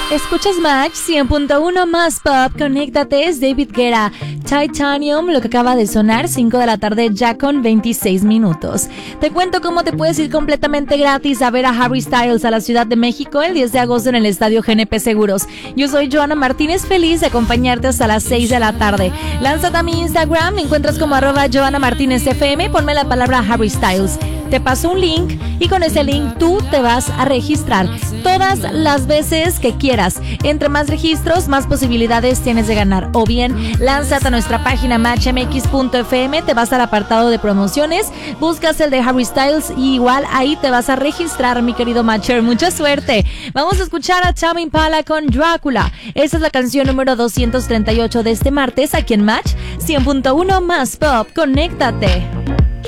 Escuchas Match 100.1 más pop, conéctate, es David Guetta, Titanium, lo que acaba de sonar, 5 de la tarde ya con 26 minutos. Te cuento cómo te puedes ir completamente gratis a ver a Harry Styles a la Ciudad de México el 10 de agosto en el Estadio GNP Seguros. Yo soy Joana Martínez, feliz de acompañarte hasta las 6 de la tarde. Lánzate a mi Instagram, me encuentras como @JoanaMartínezFM, ponme la palabra Harry Styles. Te paso un link y con ese link tú te vas a registrar todas las veces que quieras. Entre más registros, más posibilidades tienes de ganar. O bien, lánzate a nuestra página matchmx.fm, te vas al apartado de promociones, buscas el de Harry Styles y igual ahí te vas a registrar, mi querido Matcher. Mucha suerte. Vamos a escuchar a Tame Impala con Drácula. Esa es la canción número 238 de este martes aquí en Match 100.1 más pop. Conéctate.